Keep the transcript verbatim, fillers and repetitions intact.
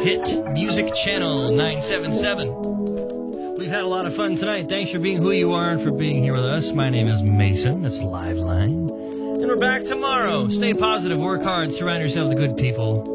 Hit Music Channel nine seventy-seven. We've had a lot of fun tonight. Thanks for being who you are and for being here with us. My name is Mason. That's Live Line. And we're back tomorrow. Stay positive, work hard, surround yourself with good people.